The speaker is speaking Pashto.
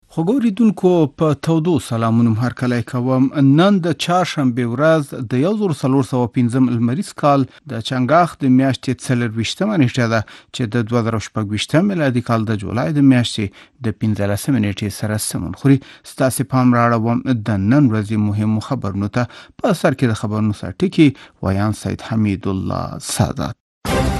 خو ګوریدونکو په تودو سلامونو هرکلی کوم. نن د چهارشنبه ورځ د 1415 لمریز کال د چنګاښ د میاشتې 24مه نیټه ده چې د 2016 میلادي کال د جولای د میاشتې د 15مه نیټې سره سمون خوري. ستاسو پام راړوم د نن ورځې مهمو خبرونو ته. په سر کې د خبرونو سرټکی ویان سید حمید الله سادات.